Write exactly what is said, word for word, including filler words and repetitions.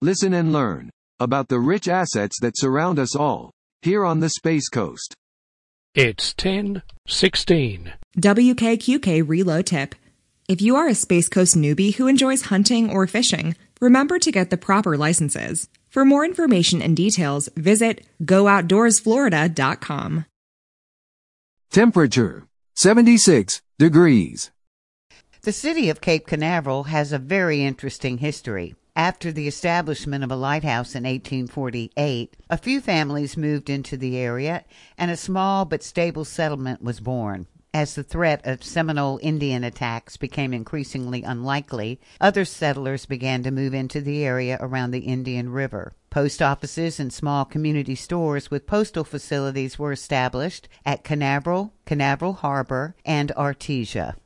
listen and learn about the rich assets that surround us all here on the Space Coast. It's ten sixteen. W K Q K Reload Tip. If you are a Space Coast newbie who enjoys hunting or fishing, remember to get the proper licenses. For more information and details, visit go outdoors florida dot com. Temperature, seventy-six degrees. The city of Cape Canaveral has a very interesting history. After the establishment of a lighthouse in eighteen forty-eight, a few families moved into the area, and a small but stable settlement was born. As the threat of Seminole Indian attacks became increasingly unlikely, other settlers began to move into the area around the Indian River. Post offices and small community stores with postal facilities were established at Canaveral, Canaveral Harbor, and Artesia.